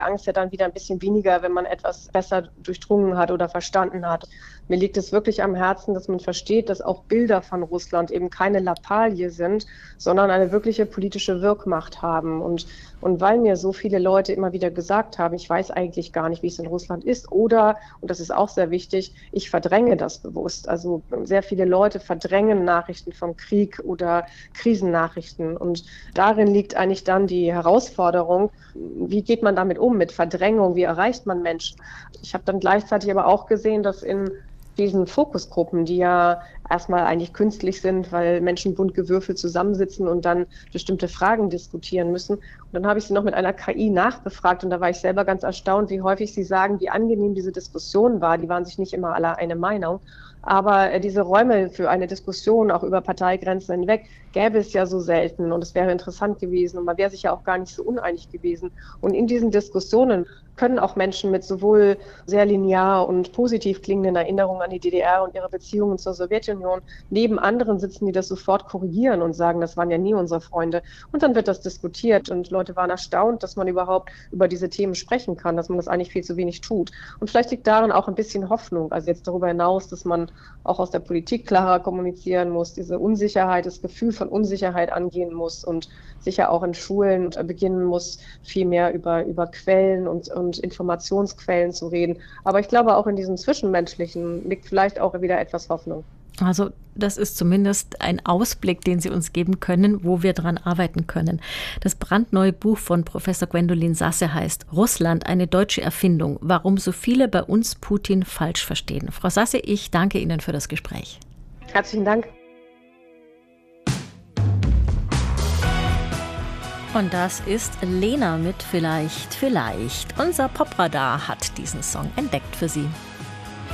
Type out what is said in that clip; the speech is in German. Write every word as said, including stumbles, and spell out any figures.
Angst ja dann wieder ein bisschen weniger, wenn man etwas besser durchdrungen hat oder verstanden hat. Mir liegt es wirklich am Herzen, dass man versteht, dass auch Bilder von Russland eben keine Lappalie sind, sondern eine wirkliche politische Wirkmacht haben. Und, und weil mir so viele Leute immer wieder gesagt haben, ich weiß eigentlich gar nicht, wie es in Russland ist, oder, und das ist auch sehr wichtig, ich verdränge das bewusst. Also sehr viele Leute verdrängen Nachrichten vom Krieg oder Krisennachrichten. Und darin liegt eigentlich dann die Herausforderung, wie geht man damit um, mit Verdrängung, wie erreicht man Menschen? Ich habe dann gleichzeitig aber auch gesehen, dass in diesen Fokusgruppen, die ja erstmal eigentlich künstlich sind, weil Menschen bunt gewürfelt zusammensitzen und dann bestimmte Fragen diskutieren müssen. Und dann habe ich sie noch mit einer K I nachbefragt und da war ich selber ganz erstaunt, wie häufig sie sagen, wie angenehm diese Diskussion war. Die waren sich nicht immer alle eine Meinung. Aber diese Räume für eine Diskussion auch über Parteigrenzen hinweg gäbe es ja so selten und es wäre interessant gewesen und man wäre sich ja auch gar nicht so uneinig gewesen. Und in diesen Diskussionen können auch Menschen mit sowohl sehr linear und positiv klingenden Erinnerungen an die D D R und ihre Beziehungen zur Sowjetunion neben anderen sitzen, die das sofort korrigieren und sagen, das waren ja nie unsere Freunde. Und dann wird das diskutiert und Leute waren erstaunt, dass man überhaupt über diese Themen sprechen kann, dass man das eigentlich viel zu wenig tut. Und vielleicht liegt darin auch ein bisschen Hoffnung, also jetzt darüber hinaus, dass man auch aus der Politik klarer kommunizieren muss, diese Unsicherheit, das Gefühl von Unsicherheit angehen muss und sicher auch in Schulen beginnen muss, viel mehr über, über Quellen und, und Informationsquellen zu reden. Aber ich glaube, auch in diesem Zwischenmenschlichen liegt vielleicht auch wieder etwas Hoffnung. Also das ist zumindest ein Ausblick, den Sie uns geben können, wo wir dran arbeiten können. Das brandneue Buch von Professor Gwendolin Sasse heißt Russland, eine deutsche Erfindung, warum so viele bei uns Putin falsch verstehen. Frau Sasse, ich danke Ihnen für das Gespräch. Herzlichen Dank. Und das ist Lena mit Vielleicht, Vielleicht. Unser Popradar hat diesen Song entdeckt für Sie.